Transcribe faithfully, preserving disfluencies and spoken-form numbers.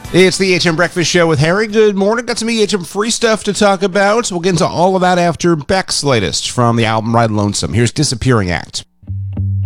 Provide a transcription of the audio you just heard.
It's the H M Breakfast Show with Harry. Good morning. Got some E H M free stuff to talk about. We'll get into all of that after Beck's latest from the album Ride Lonesome. Here's Disappearing Act.